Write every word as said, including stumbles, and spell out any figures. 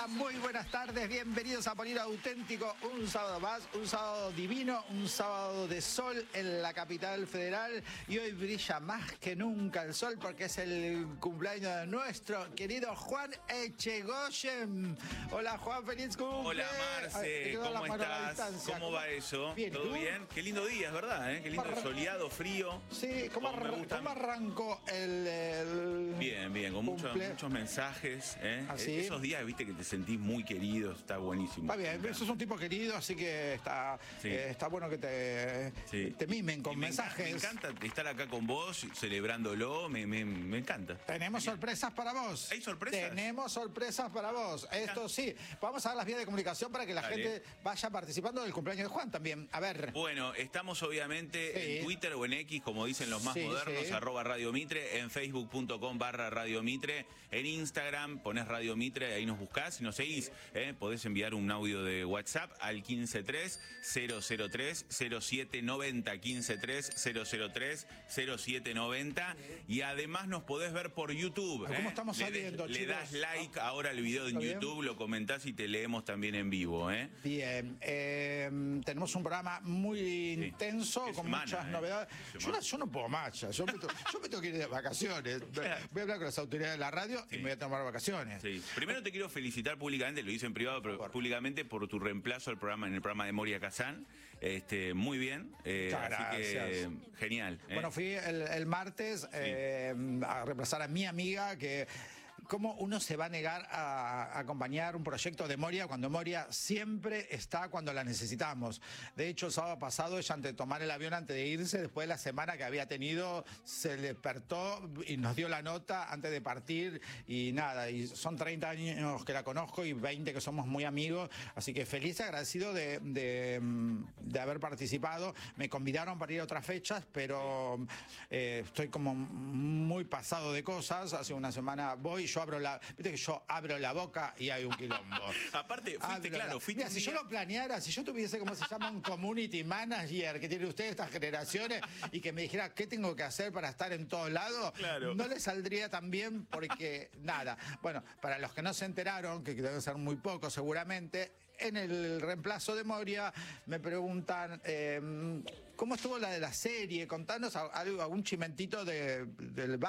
Hola, muy buenas tardes, bienvenidos a Polígono Auténtico, un sábado más, un sábado divino, un sábado de sol en la capital federal y hoy brilla más que nunca el sol porque es el cumpleaños de nuestro querido Juan Echegoyen. Hola Juan, feliz cumple. Hola Marce, ¿cómo estás? ¿Cómo va eso? Bien, ¿Todo bien? Qué lindo día, es verdad, ¿eh? Qué lindo, soleado, frío. Sí, ¿cómo, arran gusta... ¿cómo arrancó el, el Bien, bien, con muchos, muchos mensajes, ¿eh? ¿Así? Esos días, viste, que te sentís muy querido, está buenísimo. Está bien, sos un tipo querido, así que está, sí. eh, está bueno que te, sí. te mimen con me mensajes. Encanta, me encanta estar acá con vos, celebrándolo, me, me, me encanta. Tenemos Genial. sorpresas para vos. ¿Hay sorpresas? Tenemos sorpresas para vos. Esto sí, vamos a dar las vías de comunicación para que la Dale. gente vaya participando del cumpleaños de Juan también. A ver. Bueno, estamos obviamente sí. en Twitter o en X, como dicen los más sí, modernos, sí. arroba Radio Mitre, en facebook punto com barra Radio Mitre, en Instagram ponés Radio Mitre, ahí nos buscás, si nos seguís, eh, podés enviar un audio de WhatsApp al quince tres cero cero tres cero siete noventa, quince tres cero cero tres cero siete noventa, y además nos podés ver por YouTube. ¿Cómo eh? estamos le saliendo, Le chicos? das like ahora al video en YouTube, bien? lo comentás y te leemos también en vivo. ¿eh? Bien, eh, tenemos un programa muy sí. intenso, con semana, muchas eh. novedades. Yo no, yo no puedo más, ya. Yo, me to, yo me tengo que ir de vacaciones. Voy a hablar con las autoridades de la radio sí. y me voy a tomar vacaciones. Sí. Primero te quiero felicitar públicamente, lo hice en privado, pero por públicamente por tu reemplazo al programa en el programa de Moria Kazán. Este, muy bien. Eh, así que genial. ¿eh? Bueno, fui el, el martes sí. eh, a reemplazar a mi amiga que... ¿Cómo uno se va a negar a acompañar un proyecto de Moria cuando Moria siempre está cuando la necesitamos? De hecho, el sábado pasado, ella antes de tomar el avión, antes de irse, después de la semana que había tenido, se despertó y nos dio la nota antes de partir y nada, y son treinta años que la conozco y veinte que somos muy amigos, así que feliz y agradecido de, de, de haber participado. Me convidaron para ir a otras fechas, pero eh, estoy como muy pasado de cosas. Hace una semana voy, yo abro la, viste que yo abro la boca y hay un quilombo. Aparte, fuiste abro claro, fuiste Mira, si yo lo planeara, si yo tuviese, como se llama, un community manager que tiene usted estas generaciones y que me dijera qué tengo que hacer para estar en todos lados, claro. no le saldría tan bien porque nada. Bueno, para los que no se enteraron, que deben ser muy pocos seguramente, en el reemplazo de Moria me preguntan eh, ¿cómo estuvo la de la serie? Contanos algo, algún chimentito de, del